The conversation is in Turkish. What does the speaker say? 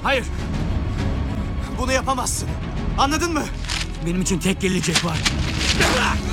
Hayır. Bunu yapamazsın. Anladın mı? Benim için tek gelecek var.